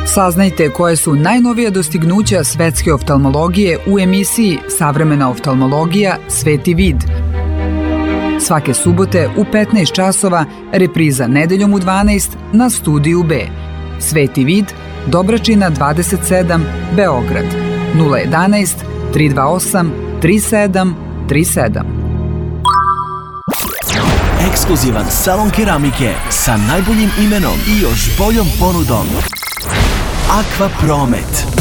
Saznajte koje su najnovija dostignuća svetske oftalmologije u emisiji Savremena oftalmologija – Sveti vid. Svake subote u 15 časova, repriza nedeljom u 12 na Studiju B. Sveti vid, Dobračina 27, Beograd, 011 328 3737. Ekskluzivan salon keramike sa najboljim imenom i još boljom ponudom. Aqua Promet.